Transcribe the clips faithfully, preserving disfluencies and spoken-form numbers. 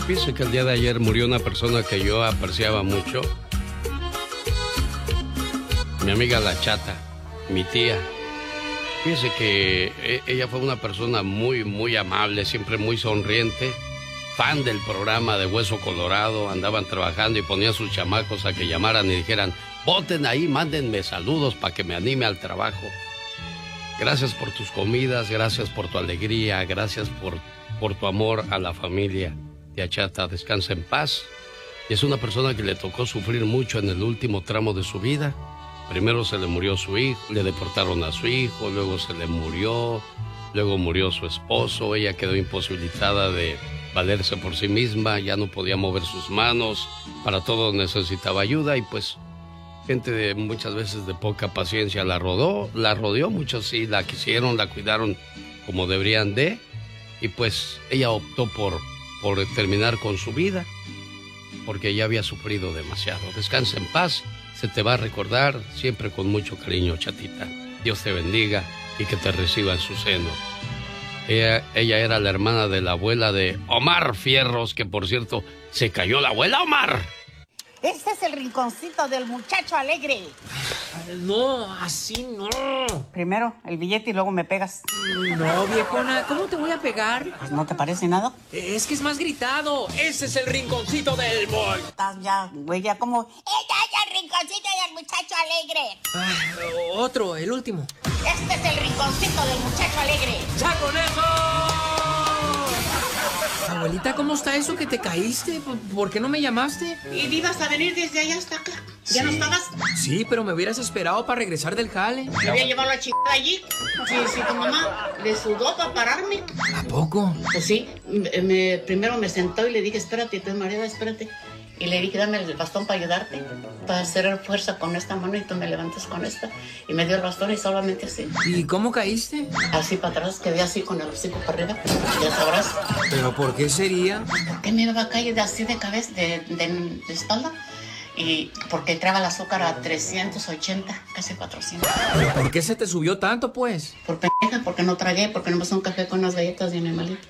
Fíjese que el día de ayer murió una persona que yo apreciaba mucho. Mi amiga La Chata, mi tía. Fíjese que ella fue una persona muy, muy amable, siempre muy sonriente, fan del programa de Hueso Colorado. Andaban trabajando y ponía a sus chamacos a que llamaran y dijeran, voten ahí, mándenme saludos para que me anime al trabajo. Gracias por tus comidas, gracias por tu alegría, gracias por, por tu amor a la familia. Tía Chata, descansa en paz. Y es una persona que le tocó sufrir mucho en el último tramo de su vida. Primero se le murió su hijo, le deportaron a su hijo, luego se le murió, luego murió su esposo, ella quedó imposibilitada de valerse por sí misma, ya no podía mover sus manos, para todo necesitaba ayuda y pues gente de muchas veces de poca paciencia la rodó, la rodeó, muchos sí la quisieron, la cuidaron como deberían de, y pues ella optó por, por terminar con su vida, porque ya había sufrido demasiado. Descansa en paz. Se te va a recordar siempre con mucho cariño, Chatita. Dios te bendiga y que te reciba en su seno. Ella, ella era la hermana de la abuela de Omar Fierros, que por cierto, se cayó la abuela, Omar. Este es el rinconcito del muchacho alegre. No, así no. Primero el billete y luego me pegas. No, viejona, ¿cómo te voy a pegar? Pues, ¿no te parece nada? Es que es más gritado. Ese es el rinconcito del boy. Estás ya, güey, ya como... ¡Ella es el rinconcito del muchacho alegre! Ah, otro, el último. Este es el rinconcito del muchacho alegre. ¡Ya con eso! Abuelita, ¿cómo está eso que te caíste? ¿Por qué no me llamaste? ¿Y ibas a venir desde allá hasta acá? ¿Ya sí. no estabas? Sí, pero me hubieras esperado para regresar del jale. Me voy a llevar la chingada allí. Sí, sí, tu mamá le sudó para pararme. ¿A poco? Pues sí, me, primero me sentó y le dije, espérate, tú María, espérate. Y le dije, dame el bastón para ayudarte, para hacer fuerza con esta mano y tú me levantas con esta. Y me dio el bastón y solamente así. ¿Y cómo caíste? Así para atrás, quedé así con el hocico para arriba, ya sabrás. ¿Pero por qué sería? ¿Por qué me iba a caer de así de cabeza, de, de, de espalda? Y porque entraba el azúcar a trescientos ochenta, casi cuatrocientos. ¿Pero por qué se te subió tanto, pues? Por pendeja, porque no tragué, porque no me un café con unas galletas de animalito.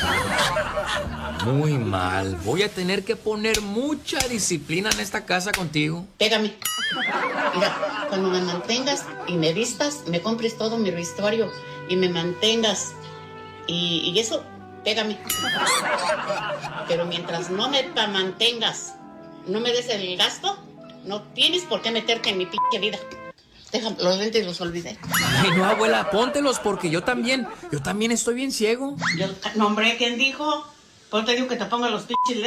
Muy mal. Voy a tener que poner mucha disciplina en esta casa contigo. Pégame. Mira, cuando me mantengas y me vistas, me compres todo mi vestuario y me mantengas y, y eso, pégame. Pero mientras no me pa mantengas, no me des el gasto, no tienes por qué meterte en mi pinche vida. Déjame, los lentes los olvidé. Ay, no, abuela, póntelos porque yo también, yo también estoy bien ciego. Yo, no, hombre, ¿quién dijo? Pues te digo que te ponga los pinches lentes.